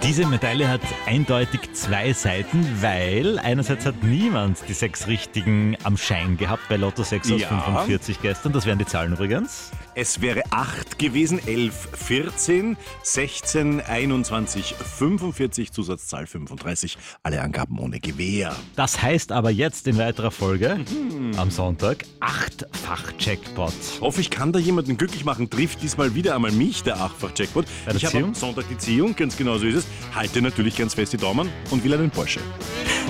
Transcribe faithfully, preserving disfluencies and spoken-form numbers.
Diese Medaille hat eindeutig zwei Seiten, weil einerseits hat niemand die sechs Richtigen am Schein gehabt bei Lotto sechs aus Ja. fünfundvierzig gestern. Das wären die Zahlen übrigens. Es wäre acht gewesen, elf, vierzehn, sechzehn, einundzwanzig, fünfundvierzig, Zusatzzahl fünfunddreißig. Alle Angaben ohne Gewähr. Das heißt aber jetzt in weiterer Folge am Sonntag achtfach Jackpot. Hoffe, ich kann da jemanden glücklich machen. Trifft diesmal wieder einmal mich, der Achtfach-Jackpot. Bei der Ich habe Ziehung? am Sonntag die Ziehung, ganz genau so ist es. Halte natürlich ganz fest die Daumen und will einen Porsche.